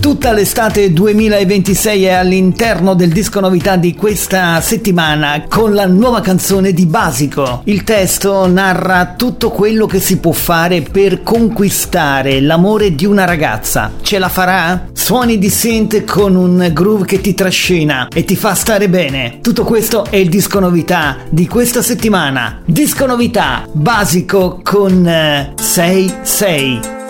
Tutta l'estate 2026 è all'interno del disco novità di questa settimana con la nuova canzone di Basico. Il testo narra tutto quello che si può fare per conquistare l'amore di una ragazza. Ce la farà? Suoni di synth con un groove che ti trascina e ti fa stare bene. Tutto questo è il disco novità di questa settimana. Disco novità Basico con 6-6.